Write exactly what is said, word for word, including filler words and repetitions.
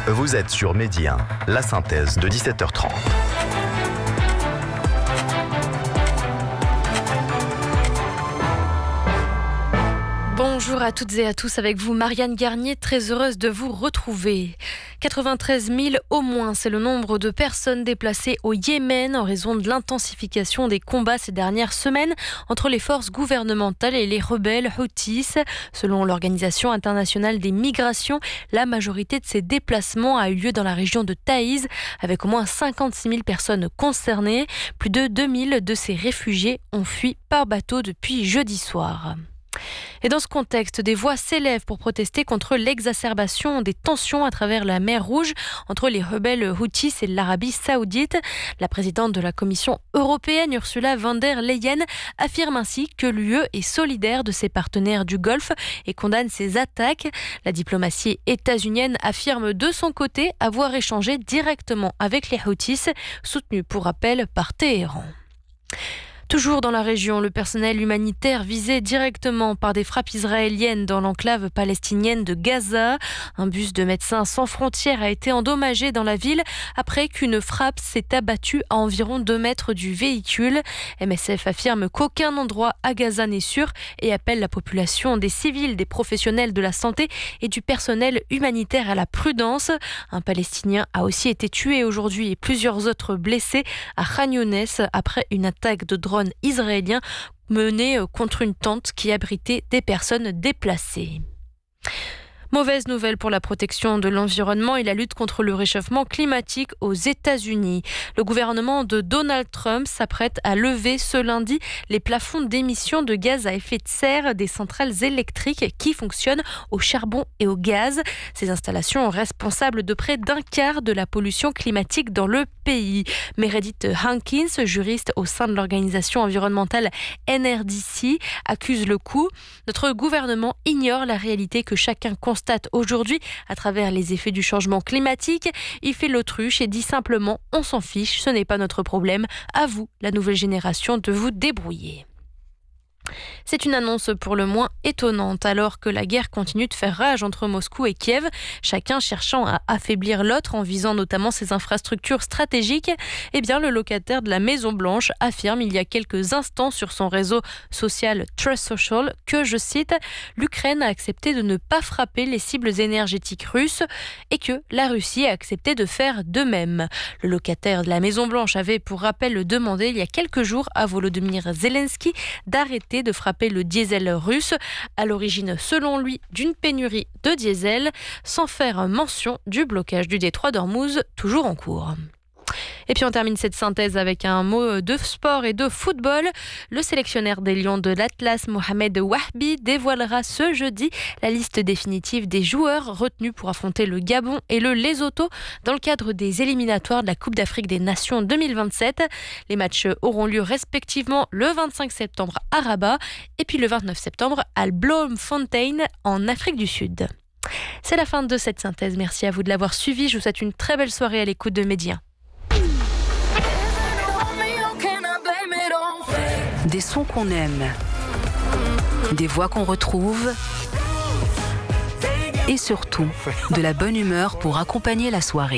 Vous êtes sur Medi un, la synthèse de dix-sept heures trente. Bonjour à toutes et à tous, avec vous Marianne Garnier, très heureuse de vous retrouver. quatre-vingt-treize mille au moins, c'est le nombre de personnes déplacées au Yémen en raison de l'intensification des combats ces dernières semaines entre les forces gouvernementales et les rebelles Houthis. Selon l'Organisation internationale des migrations, la majorité de ces déplacements a eu lieu dans la région de Taïz, avec au moins cinquante-six mille personnes concernées. Plus de deux mille de ces réfugiés ont fui par bateau depuis jeudi soir. Et dans ce contexte, des voix s'élèvent pour protester contre l'exacerbation des tensions à travers la mer Rouge entre les rebelles Houthis et l'Arabie Saoudite. La présidente de la Commission européenne, Ursula von der Leyen, affirme ainsi que l'U E est solidaire de ses partenaires du Golfe et condamne ces attaques. La diplomatie états-unienne affirme de son côté avoir échangé directement avec les Houthis, soutenus pour rappel par Téhéran. Toujours dans la région, le personnel humanitaire visé directement par des frappes israéliennes dans l'enclave palestinienne de Gaza. Un bus de Médecins sans frontières a été endommagé dans la ville après qu'une frappe s'est abattue à environ deux mètres du véhicule. M S F affirme qu'aucun endroit à Gaza n'est sûr et appelle la population, des civils, des professionnels de la santé et du personnel humanitaire à la prudence. Un Palestinien a aussi été tué aujourd'hui et plusieurs autres blessés à Khan Younes après une attaque de drone israélien mené contre une tente qui abritait des personnes déplacées. Mauvaise nouvelle pour la protection de l'environnement et la lutte contre le réchauffement climatique aux États-Unis. Le gouvernement de Donald Trump s'apprête à lever ce lundi les plafonds d'émissions de gaz à effet de serre des centrales électriques qui fonctionnent au charbon et au gaz. Ces installations sont responsables de près d'un quart de la pollution climatique dans le pays. Meredith Hankins, juriste au sein de l'organisation environnementale N R D C, accuse le coup. Notre gouvernement ignore la réalité que chacun constate aujourd'hui à travers les effets du changement climatique. Il fait l'autruche et dit simplement « on s'en fiche, ce n'est pas notre problème, à vous, la nouvelle génération, de vous débrouiller ». C'est une annonce pour le moins étonnante alors que la guerre continue de faire rage entre Moscou et Kiev, chacun cherchant à affaiblir l'autre en visant notamment ses infrastructures stratégiques. Eh bien, le locataire de la Maison Blanche affirme il y a quelques instants sur son réseau social Trust Social que, je cite, l'Ukraine a accepté de ne pas frapper les cibles énergétiques russes et que la Russie a accepté de faire de même. Le locataire de la Maison Blanche avait pour rappel demandé il y a quelques jours à Volodymyr Zelensky d'arrêter de frapper le diesel russe, à l'origine selon lui d'une pénurie de diesel, sans faire mention du blocage du détroit d'Ormuz toujours en cours. Et puis on termine cette synthèse avec un mot de sport et de football. Le sélectionneur des Lions de l'Atlas, Mohamed Wahbi, dévoilera ce jeudi la liste définitive des joueurs retenus pour affronter le Gabon et le Lesotho dans le cadre des éliminatoires de la Coupe d'Afrique des Nations deux mille vingt-sept. Les matchs auront lieu respectivement le vingt-cinq septembre à Rabat et puis le vingt-neuf septembre à Bloemfontein en Afrique du Sud. C'est la fin de cette synthèse. Merci à vous de l'avoir suivi. Je vous souhaite une très belle soirée à l'écoute de Medi un. Des sons qu'on aime, des voix qu'on retrouve et surtout de la bonne humeur pour accompagner la soirée.